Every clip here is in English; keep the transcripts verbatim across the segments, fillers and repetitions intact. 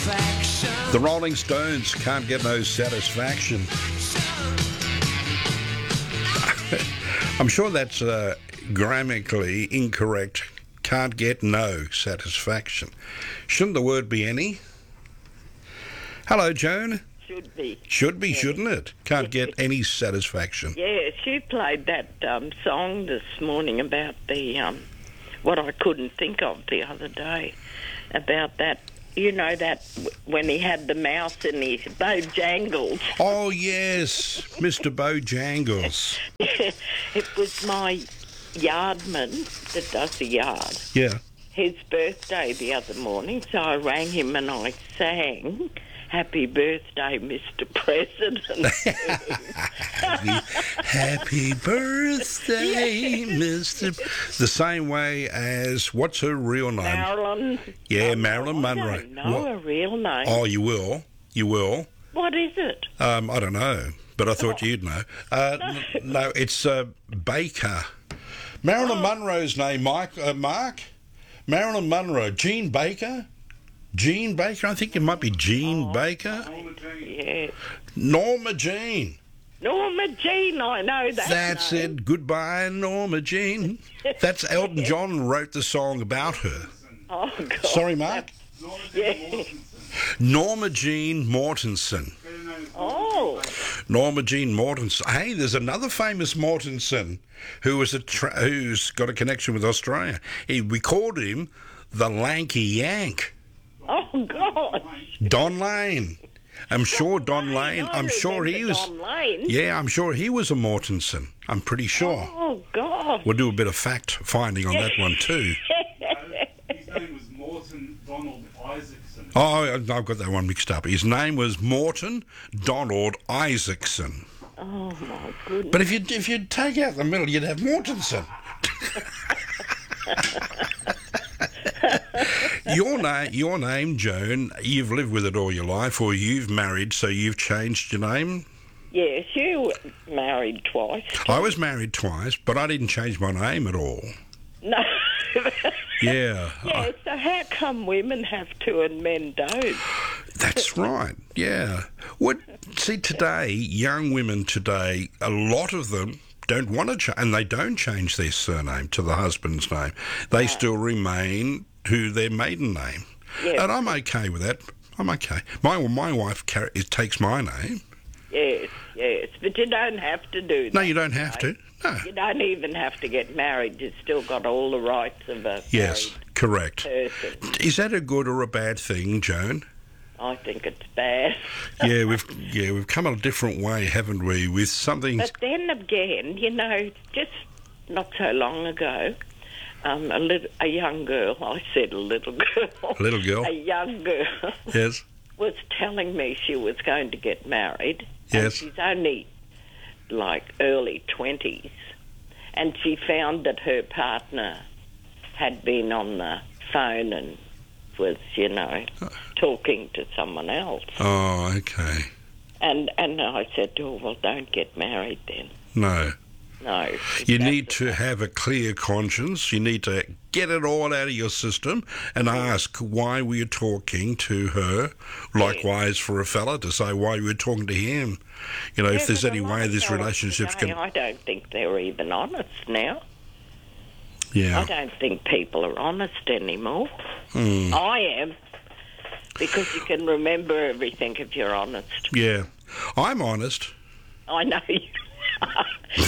The Rolling Stones, Can't Get No Satisfaction. I'm sure that's uh, grammatically incorrect. Can't get no satisfaction. Shouldn't the word be any? Hello, Joan. Should be. Should be, yeah. Shouldn't it? Can't get any satisfaction. Yeah, she played that um, song this morning about the um, what I couldn't think of the other day, about that, you know, that when he had the mouse in his Bojangles. Oh, yes, Mister Bojangles. It was my yardman that does the yard. Yeah. His birthday the other morning, so I rang him and I sang, "Happy birthday, Mister President." happy, happy birthday, Mister The same way as, what's her real name? Marilyn. Yeah, oh, Marilyn no, Monroe. I don't know her real name. Oh, you will? You will? What is it? Um, I don't know, but I thought oh. you'd know. Uh, no. no, it's uh, Baker. Marilyn oh. Monroe's name, Mike, uh, Mark? Marilyn Monroe. Jean Baker? Jean Baker? I think it might be Jean oh, Baker. Norma Jean. Yeah. Norma Jean. Norma Jean, I know that. That's name. it. Goodbye, Norma Jean. That's Elton John wrote the song about her. Oh, God. Sorry, Mark? Norma yeah. Norma Jean Mortensen. Oh. Norma Jean Mortensen. Hey, there's another famous Mortensen who was a tra- who's got a connection with Australia. He, we called him the Lanky Yank. Oh, God. Don Lane. I'm sure Don Lane. I I'm sure he was. Don Lane. Yeah, I'm sure he was a Mortensen. I'm pretty sure. Oh, God. We'll do a bit of fact finding on that one too. His name was Morton Donald Isaacson. Oh, I've got that one mixed up. His name was Morton Donald Isaacson. Oh, my goodness. But if you if you take out the middle, you'd have Mortensen. Your name, your name, Joan, you've lived with it all your life, or you've married, so you've changed your name? Yes, you married twice. I was married twice, but I didn't change my name at all. No. Yeah. Yeah, I, so how come women have to and men don't? That's right, yeah. What? See, today, young women today, a lot of them don't want to, ch- and they don't change their surname to the husband's name. They no. still remain to their maiden name. Yes. And I'm okay with that. I'm okay. My my wife car- it takes my name. Yes, yes, but you don't have to do that. No, you don't have to. No. You don't even have to get married. You've still got all the rights of a yes, correct. person. Is that a good or a bad thing, Joan? I think it's bad. yeah, we've yeah we've come a different way, haven't we? With something. But then again, you know, just not so long ago, um, a little, a young girl. I said a little girl. A little girl. A young girl. Yes. Was telling me she was going to get married. Yes. And she's only like early twenties, and she found that her partner had been on the phone and was, you know, talking to someone else. Oh, okay. And and I said to her, well, don't get married then. No. No. You need to have a clear conscience. You need to get it all out of your system and ask why were you talking to her. Likewise for a fella to say why you were talking to him. You know, yeah, if there's any way this fellas relationship's today, going... I don't think they're even honest now. Yeah. I don't think people are honest anymore. Mm. I am, because you can remember everything if you're honest. Yeah. I'm honest. I know you are.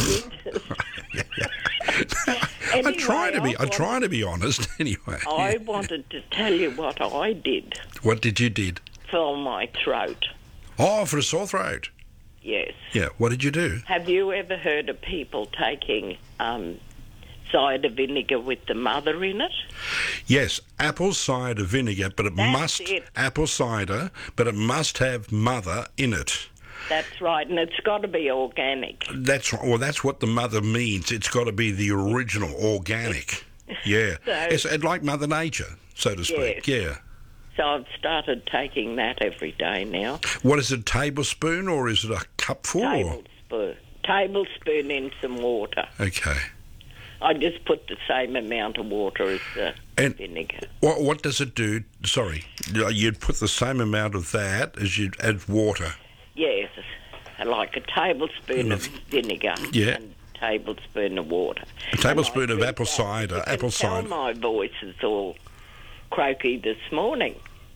Anyway, I try to be. I, I try to be honest. Anyway, I yeah. wanted to tell you what I did. What did you did? For my throat. Oh, for a sore throat. Yes. Yeah. What did you do? Have you ever heard of people taking um, cider vinegar with the mother in it? Yes, apple cider vinegar, but it That's must it. apple cider, but it must have mother in it. That's right, and it's got to be organic. That's right. Well, that's what the mother means. It's got to be the original, organic. Yeah, So- it's like Mother Nature, so to speak. Yes. Yeah. So I've started taking that every day now. What is it, a tablespoon or is it a cupful? Or? Tablespoon. Tablespoon in some water. Okay. I just put the same amount of water as the And vinegar. what, what does it do? Sorry, you'd put the same amount of that as you'd add water. Yes, like a tablespoon of vinegar Yeah. and a tablespoon of water. A tablespoon And I of drink apple that. cider. You can Apple tell cider. my voice is all croaky this morning.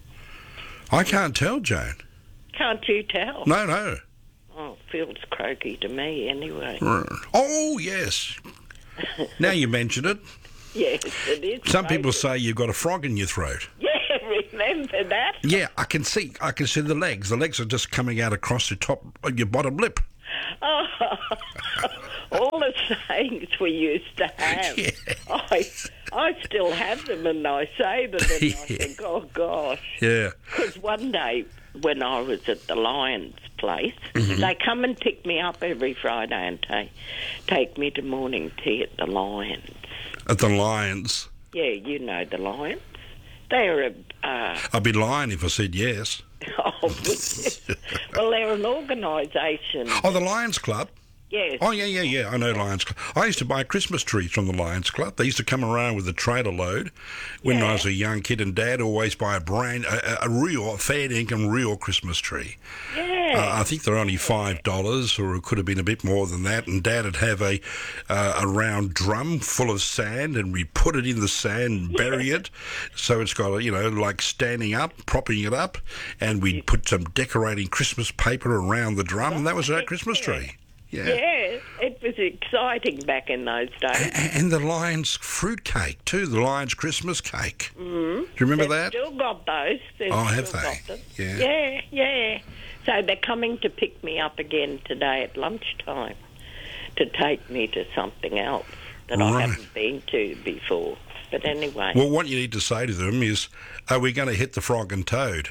I can't tell, Joan. Can't you tell? No, no. Oh, feels croaky to me anyway. Oh, yes. Now you mention it. Yes, it is. Some people croaky. say you've got a frog in your throat. Yeah, remember that? Yeah, I can see. I can see the legs. The legs are just coming out across the top of your bottom lip. Oh, all the sayings we used to have. Yeah. I, I still have them, and I say them, and I Yeah. think, oh gosh. Yeah. Because one day when I was at the Lions place, Mm-hmm. they come and pick me up every Friday and take take me to morning tea at the Lions. At the Lions. Yeah, you know the Lions. They're a uh, I'd be lying if I said yes. oh, well, they're an organisation. Oh, the Lions Club. Yes. Oh, yeah, yeah, yeah. I know Lions Club. I used to buy Christmas trees from the Lions Club. They used to come around with a trailer load when Yeah. I was a young kid, and Dad always buy a brand, a, a real, fair income real Christmas tree. Yeah. Uh, I think they're only five dollars, or it could have been a bit more than that. And Dad would have a uh, a round drum full of sand, and we put it in the sand and bury it, so it's got, you know, like standing up, propping it up, and we'd put some decorating Christmas paper around the drum, and that was our Christmas tree. Yeah. Yeah, it was exciting back in those days. A- And the Lions fruit cake too, the Lions Christmas cake. Mm. Do you remember They've that? still got those. They've Oh, have still they? got them. Yeah. Yeah, yeah. So they're coming to pick me up again today at lunchtime to take me to something else that I Right. haven't been to before. But anyway. Well, what you need to say to them is, are we going to hit the frog and toad?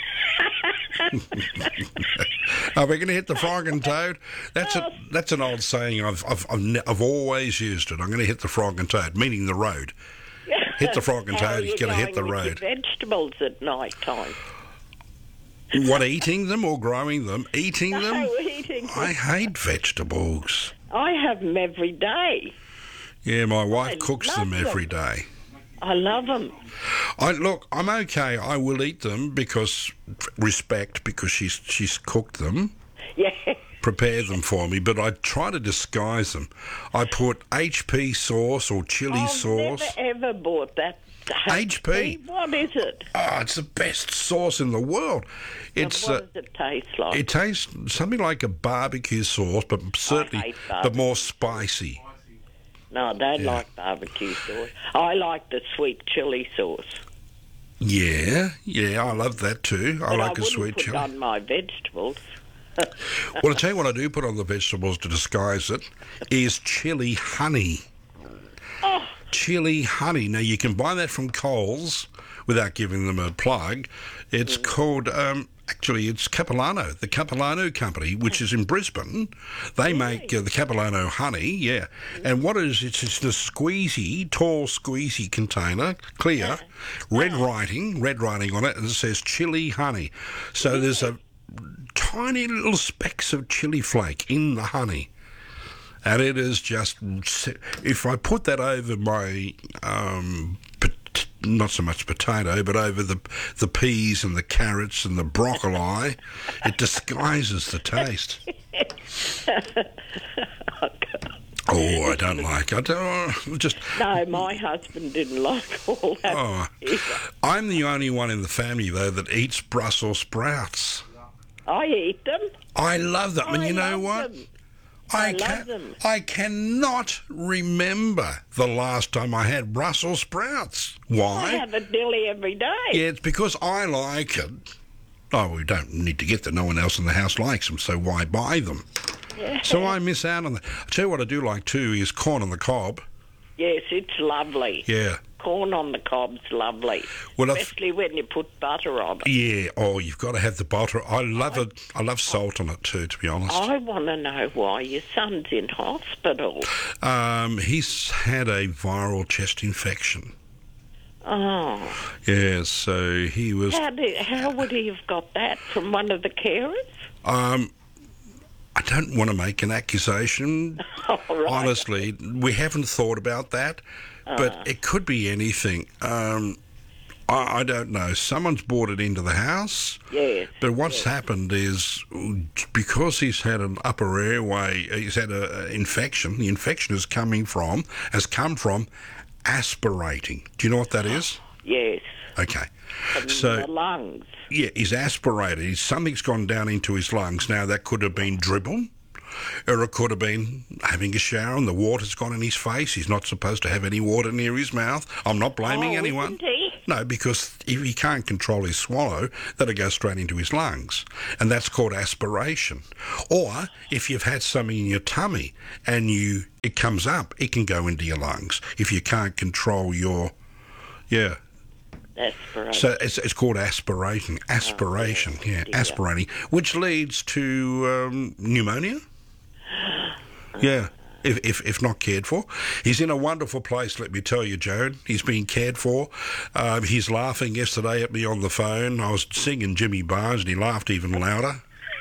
Are we going to hit the frog and toad? That's a that's an old saying. I've I've I've, ne- I've always used it. I'm going to hit the frog and toad, meaning the road. Hit the frog and How toad. are He's you going to hit the going with road. your vegetables at night time. What, eating them or growing them? Eating them? No, eating. I hate vegetables. I have them every day. Yeah, my wife I cooks love them them. every day. I love them. I look, I'm okay. I will eat them because respect, because she's she's cooked them, Yeah. prepared them for me. But I try to disguise them. I put H P sauce or chili I've sauce. never ever bought that. H P? What is it? Oh, it's the best sauce in the world. It's And uh, what does it taste like? it tastes something like a barbecue sauce, but certainly, hate but more spicy. No, I don't Yeah. like barbecue sauce. I like the sweet chili sauce. Yeah, yeah, I love that too. I But like I a wouldn't sweet put chili. on my vegetables. Well, I'll tell you what I do put on the vegetables to disguise it is chili honey. Oh, Chili honey. Now, you can buy that from Coles without giving them a plug. It's called, um, actually, it's Capilano, the Capilano Company, which is in Brisbane. They make uh, the Capilano honey, yeah. And what it is, it's just a squeezy, tall squeezy container, clear, red writing, red writing on it, and it says chili honey. So there's a tiny little specks of chili flake in the honey. And it is just, if I put that over my, um, pot- not so much potato, but over the the peas and the carrots and the broccoli, it disguises the taste. Oh, I don't like it. Oh, just, no, my husband didn't like all that. oh, either. I'm the only one in the family, though, that eats Brussels sprouts. I eat them. I love them. And I you know love what? them. I, I love can, them. I cannot remember the last time I had Brussels sprouts. Why? I have it nearly every day. Yeah, it's because I like it. Oh, we don't need to get that. No one else in the house likes them, so why buy them? Yeah. So I miss out on that. I tell you what I do like too is corn on the cob. Yes, it's lovely. Yeah. Corn on the cob's lovely, Well, I've- especially when you put butter on it. Yeah. Oh, you've got to have the butter. I love it. I love salt on it too, to be honest. I want to know why your son's in hospital. Um, he's had a viral chest infection. Oh, Yeah, so he was. how, did, how would he have got that from one of the carers? Um, I don't want to make an accusation. All right. Honestly, we haven't thought about that, but it could be anything. Um, I, I don't know. Someone's brought it into the house. Yes. But what's yes. happened is, because he's had an upper airway, he's had an infection. The infection is coming from, has come from aspirating. Do you know what that is? Yes. Okay. From So, the lungs. yeah, he's aspirated. He's, something's gone down into his lungs. Now, that could have been dribble, or it could have been having a shower and the water's gone in his face. He's not supposed to have any water near his mouth. I'm not blaming oh, anyone. Isn't he? No, because if he can't control his swallow, that'll go straight into his lungs. And that's called aspiration. Or if you've had something in your tummy and you it comes up, it can go into your lungs if you can't control your, yeah. Aspiration. So it's, it's called aspirating. Aspiration, Oh, yeah, dear. aspirating, which leads to um, pneumonia. Yeah. If, if if not cared for. He's in a wonderful place, let me tell you, Joan. He's being cared for. Um, he's laughing yesterday at me on the phone. I was singing Jimmy Barnes and he laughed even louder.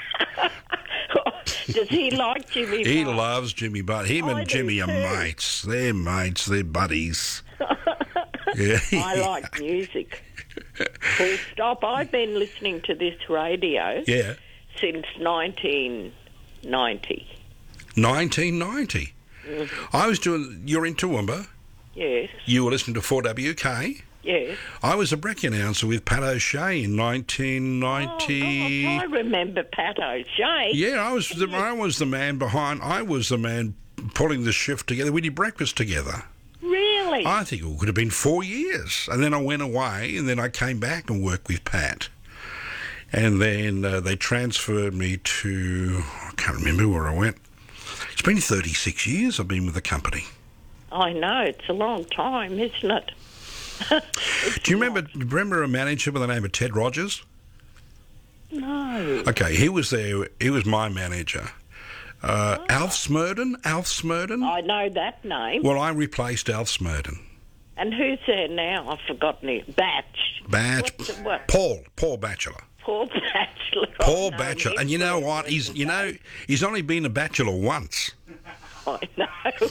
Does he like Jimmy He Barnes? loves Jimmy Barnes. Him I and do Jimmy are too. mates. They're mates. They're buddies. Yeah. I like music. Full stop. I've been listening to this radio Yeah. since nineteen ninety. nineteen ninety. Mm-hmm. I was doing... You're in Toowoomba. Yes, You were listening to four W K. yes. I was a break announcer with Pat O'Shea in nineteen ninety. Oh, gosh, I remember Pat O'Shea. Yeah, I was the I was the man behind. I was the man pulling the shift together. We did breakfast together. Really? I think it could have been four years, and then I went away, and then I came back and worked with Pat, and then uh, they transferred me to I can't remember where I went. It's been thirty-six years I've been with the company. I know, it's a long time, isn't it? Do you remember remember a manager by the name of Ted Rogers? No. Okay, he was there. He was my manager. Uh, Alf Smurden. Alf Smurden. I know that name. Well, I replaced Alf Smurden. And who's there now? I've forgotten it. Batch. Batch. What's the- what? Paul. Paul Batchelor. Paul Batchelor. Paul I've known Batchelor. him And you know for what? He's years. you know he's only been a bachelor once. I know.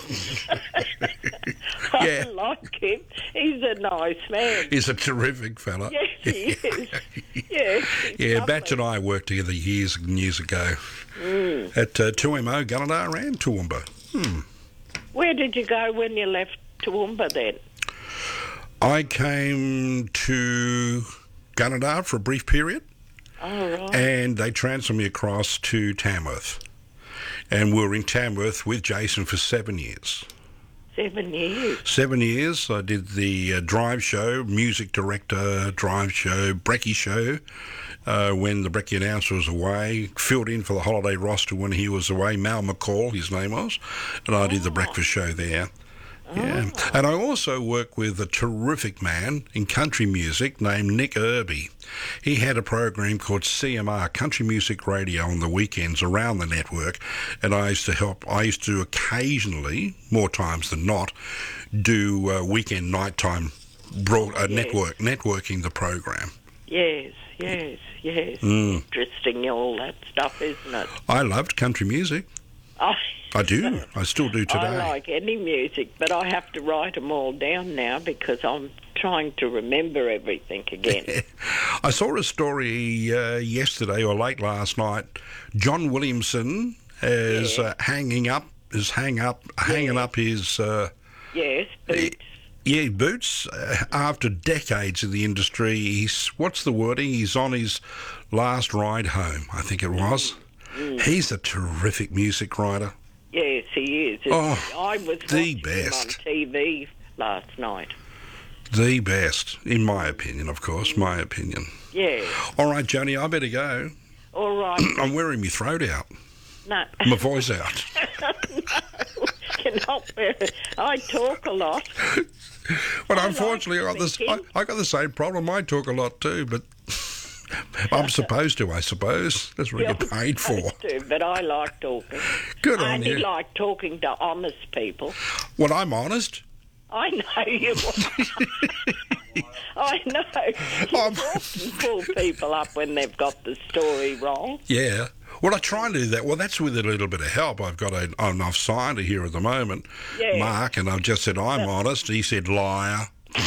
Yeah. I like him. He's a nice man. He's a terrific fella. Yes, he is. Yes. he's Yeah, lovely. Batch and I worked together years and years ago Mm. at uh, two M O, Gunnedah and Toowoomba. Hmm. Where did you go when you left Toowoomba then? I came to Gunnedah for a brief period, Oh, right. and they transferred me across to Tamworth. And we were in Tamworth with Jason for seven years. Seven years. Seven years. I did the uh, drive show, music director, drive show, brekkie show, uh, when the brekkie announcer was away, filled in for the holiday roster when he was away, Mal McCall, his name was, and I did the breakfast show there. Yeah. And I also worked with a terrific man in country music named Nick Irby. He had a program called C M R, Country Music Radio, on the weekends around the network, and I used to help, I used to occasionally, more times than not, do uh, weekend nighttime broad, uh, Yes. network, networking the program. Yes, yes, yes. Mm. Interesting, all that stuff, isn't it? I loved country music. I, I do. I still do today. I like any music, but I have to write them all down now because I'm trying to remember everything again. I saw a story uh, yesterday or late last night. John Williamson is Yeah. uh, hanging up, is hang up, hanging up his uh, Yes, boots. yeah boots uh, after decades in the industry. He's what's the wording? He's on his last ride home, I think it was. Mm. He's a terrific music writer. Yes, he is. Oh, I was the watching best. him on T V last night. The best, in my opinion, of course, my opinion. Yeah. All right, Johnny, I better go. All right. I'm wearing my throat out, No. my voice out. You're not very- I talk a lot. But I unfortunately, I like got, this, I, speaking. I got the same problem. I talk a lot too, but I'm supposed to, I suppose. That's what I get paid for. Supposed to, but I like talking. Good I on only you. like talking to honest people. Well, I'm honest. I know you are. I know. You I'm- often pull people up when they've got the story wrong. Yeah. Well, I try and do that. Well, that's with a little bit of help. I've got a, an off-sider here at the moment, Yeah. Mark, and I've just said, I'm honest. He said, liar.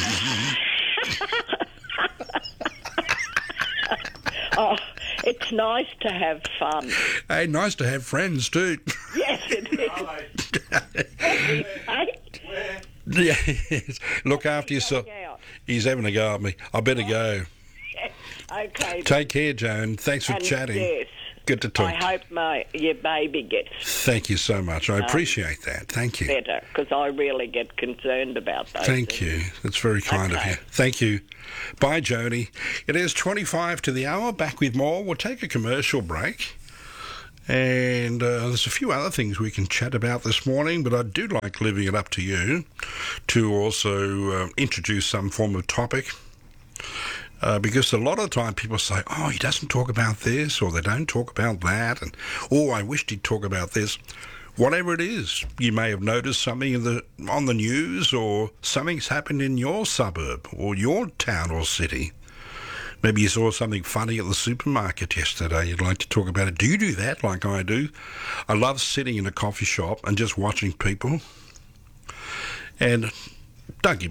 Oh, it's nice to have fun. Hey, nice to have friends too. Yes, it is. Hey, Where? Yes. Look after yourself. going out. He's having a go at me. I better go. Okay. Take care, Joan. Thanks for and chatting. Yes. Good to talk. I hope my your baby gets Thank you so much. I appreciate that. Thank you. better, because I really get concerned about those Thank things. you. That's very kind of Okay. you. Thank you. Bye, Joni. It is twenty-five to the hour. Back with more. We'll take a commercial break. And uh, there's a few other things we can chat about this morning, but I do like leaving it up to you to also uh, introduce some form of topic. Uh, because a lot of the time people say, oh, he doesn't talk about this, or they don't talk about that, and oh, I wished he'd talk about this. Whatever it is, you may have noticed something in the on the news, or something's happened in your suburb, or your town or city. Maybe you saw something funny at the supermarket yesterday. You'd like to talk about it. Do you do that like I do? I love sitting in a coffee shop and just watching people. And don't get me